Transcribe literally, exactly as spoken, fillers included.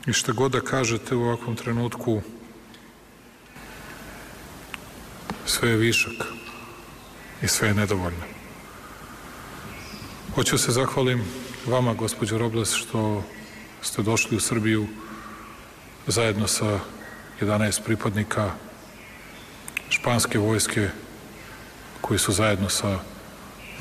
I šta god da kažete u ovakvom trenutku, sve je višak i sve je nedovoljno. Hoću se zahvalim vama, gospođo Robles, što ste došli u Srbiju zajedno sa jedanaest pripadnika španske vojske koji su zajedno sa